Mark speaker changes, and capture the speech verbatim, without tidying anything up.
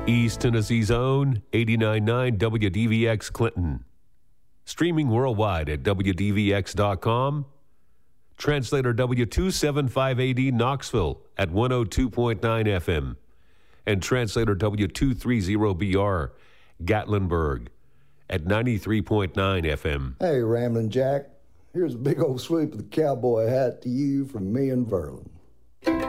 Speaker 1: East Tennessee's own eighty-nine point nine W D V X Clinton. Streaming worldwide at W D V X dot com. Translator W two seventy-five A D Knoxville at one oh two point nine F M. And translator W two thirty B R Gatlinburg at ninety-three point nine F M.
Speaker 2: Hey, Ramblin' Jack. Here's a big old swoop of the cowboy hat to you from me and Verlin.